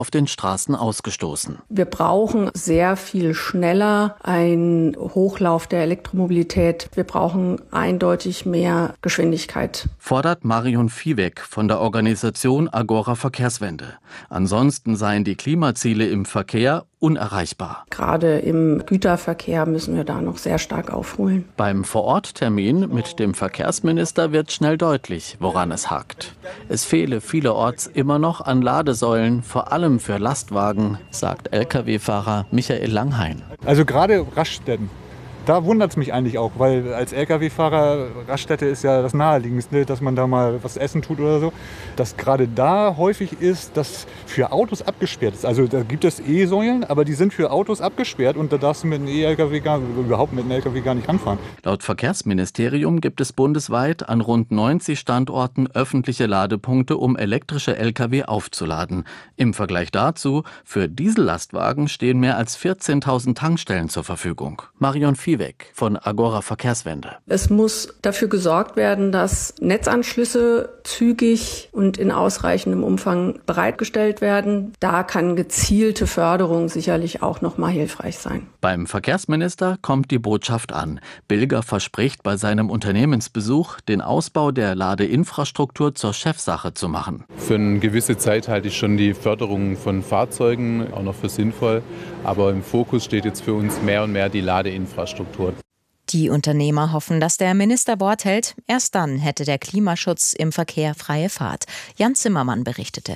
auf den Straßen ausgestoßen. Wir brauchen sehr viel schneller einen Hochlauf der Elektromobilität. Wir brauchen eindeutig mehr Geschwindigkeit. Fordert Marion Viehweg von der Organisation Agora Verkehrswende. Ansonsten seien die Klimaziele im Verkehr unerreichbar. Gerade im Güterverkehr müssen wir da noch sehr stark aufholen. Beim Vororttermin mit dem Verkehrsminister wird schnell deutlich, woran es hakt. Es fehle vielerorts immer noch an Ladesäulen, vor allem für Lastwagen, sagt Lkw-Fahrer Michael Langhain. Also gerade Raststätten. Da wundert es mich eigentlich auch, weil als Lkw-Fahrer, Raststätte ist ja das Naheliegendste, dass man da mal was essen tut oder so. Dass gerade da häufig ist, dass für Autos abgesperrt ist. Also da gibt es E-Säulen, aber die sind für Autos abgesperrt und da darfst du mit einem überhaupt mit einem Lkw gar nicht ranfahren. Laut Verkehrsministerium gibt es bundesweit an rund 90 Standorten öffentliche Ladepunkte, um elektrische Lkw aufzuladen. Im Vergleich dazu, für Diesellastwagen stehen mehr als 14.000 Tankstellen zur Verfügung. Marion Viehweg von Agora Verkehrswende. Es muss dafür gesorgt werden, dass Netzanschlüsse zügig und in ausreichendem Umfang bereitgestellt werden. Da kann gezielte Förderung sicherlich auch noch mal hilfreich sein. Beim Verkehrsminister kommt die Botschaft an. Bilger verspricht bei seinem Unternehmensbesuch, den Ausbau der Ladeinfrastruktur zur Chefsache zu machen. Für eine gewisse Zeit halte ich schon die Förderung von Fahrzeugen auch noch für sinnvoll. Aber im Fokus steht jetzt für uns mehr und mehr die Ladeinfrastruktur. Die Unternehmer hoffen, dass der Minister Wort hält. Erst dann hätte der Klimaschutz im Verkehr freie Fahrt. Jan Zimmermann berichtete.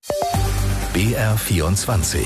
BR24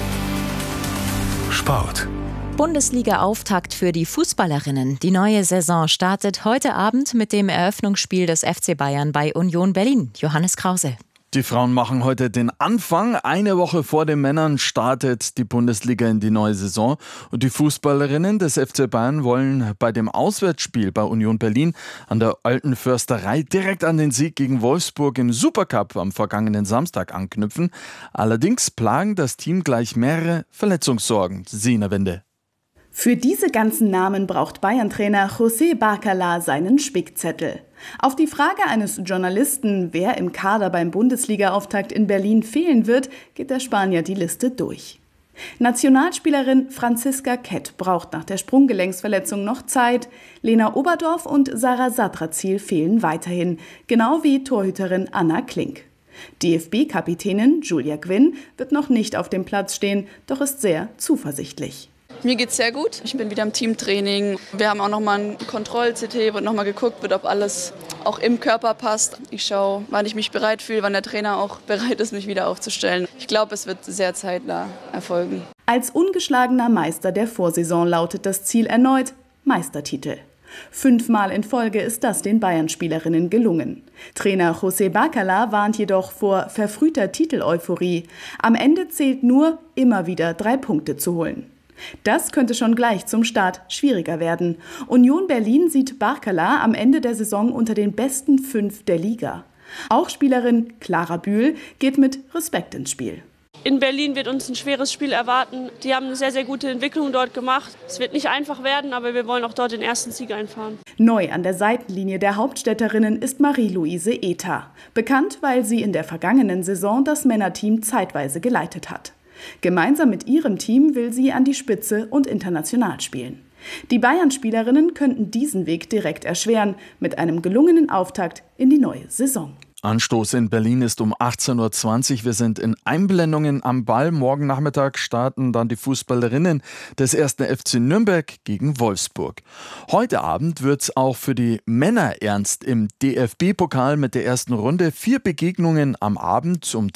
Sport. Bundesliga-Auftakt für die Fußballerinnen. Die neue Saison startet heute Abend mit dem Eröffnungsspiel des FC Bayern bei Union Berlin. Johannes Krause. Die Frauen machen heute den Anfang. Eine Woche vor den Männern startet die Bundesliga in die neue Saison. Und die Fußballerinnen des FC Bayern wollen bei dem Auswärtsspiel bei Union Berlin an der Alten Försterei direkt an den Sieg gegen Wolfsburg im Supercup am vergangenen Samstag anknüpfen. Allerdings plagen das Team gleich mehrere Verletzungssorgen. Sina Wende. Für diese ganzen Namen braucht Bayern-Trainer José Bacalá seinen Spickzettel. Auf die Frage eines Journalisten, wer im Kader beim Bundesliga-Auftakt in Berlin fehlen wird, geht der Spanier die Liste durch. Nationalspielerin Franziska Kett braucht nach der Sprunggelenksverletzung noch Zeit. Lena Oberdorf und Sarah Satrazil fehlen weiterhin, genau wie Torhüterin Anna Klink. DFB-Kapitänin Julia Gwynn wird noch nicht auf dem Platz stehen, doch ist sehr zuversichtlich. Mir geht's sehr gut. Ich bin wieder im Teamtraining. Wir haben auch nochmal ein Kontroll-CT, wo nochmal geguckt wird, ob alles auch im Körper passt. Ich schaue, wann ich mich bereit fühle, wann der Trainer auch bereit ist, mich wieder aufzustellen. Ich glaube, es wird sehr zeitnah erfolgen. Als ungeschlagener Meister der Vorsaison lautet das Ziel erneut Meistertitel. 5-mal in Folge ist das den Bayern-Spielerinnen gelungen. Trainer José Bacalá warnt jedoch vor verfrühter Titeleuphorie. Am Ende zählt nur, immer wieder 3 Punkte zu holen. Das könnte schon gleich zum Start schwieriger werden. Union Berlin sieht Bacalá am Ende der Saison unter den besten 5 der Liga. Auch Spielerin Clara Bühl geht mit Respekt ins Spiel. In Berlin wird uns ein schweres Spiel erwarten. Die haben eine sehr, sehr gute Entwicklung dort gemacht. Es wird nicht einfach werden, aber wir wollen auch dort den ersten Sieg einfahren. Neu an der Seitenlinie der Hauptstädterinnen ist Marie-Louise Ether. Bekannt, weil sie in der vergangenen Saison das Männerteam zeitweise geleitet hat. Gemeinsam mit ihrem Team will sie an die Spitze und international spielen. Die Bayern-Spielerinnen könnten diesen Weg direkt erschweren mit einem gelungenen Auftakt in die neue Saison. Anstoß in Berlin ist um 18.20 Uhr. Wir sind in Einblendungen am Ball. Morgen Nachmittag starten dann die Fußballerinnen des 1. FC Nürnberg gegen Wolfsburg. Heute Abend wird es auch für die Männer ernst im DFB-Pokal mit der ersten Runde. 4 Begegnungen am Abend. Um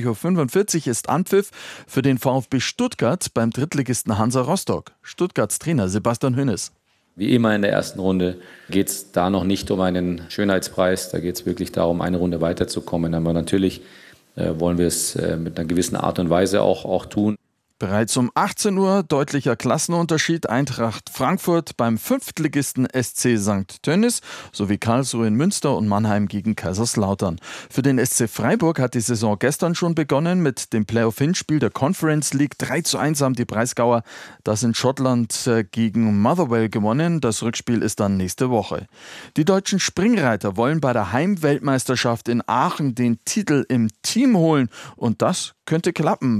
20.45 Uhr ist Anpfiff für den VfB Stuttgart beim Drittligisten Hansa Rostock. Stuttgarts Trainer Sebastian Hoeneß. Wie immer in der ersten Runde geht es da noch nicht um einen Schönheitspreis, da geht es wirklich darum, eine Runde weiterzukommen. Aber natürlich wollen wir es mit einer gewissen Art und Weise auch tun. Bereits um 18 Uhr deutlicher Klassenunterschied: Eintracht Frankfurt beim Fünftligisten SC St. Tönnies sowie Karlsruhe in Münster und Mannheim gegen Kaiserslautern. Für den SC Freiburg hat die Saison gestern schon begonnen mit dem Playoff-Hinspiel der Conference League. 3:1 haben die Breisgauer das in Schottland gegen Motherwell gewonnen. Das Rückspiel ist dann nächste Woche. Die deutschen Springreiter wollen bei der Heimweltmeisterschaft in Aachen den Titel im Team holen und das könnte klappen.